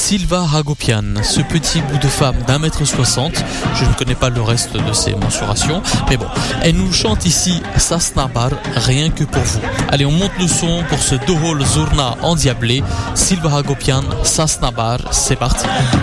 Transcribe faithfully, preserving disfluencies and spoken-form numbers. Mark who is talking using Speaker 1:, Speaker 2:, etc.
Speaker 1: Silva Hagopian, ce petit bout de femme d'un mètre soixante. Je ne connais pas le reste de ses mensurations, mais bon, elle nous chante ici Sasnabar, rien que pour vous. Allez, on monte le son pour ce Dohol Zurna endiablé. Silva Hagopian, Sasnabar, c'est parti.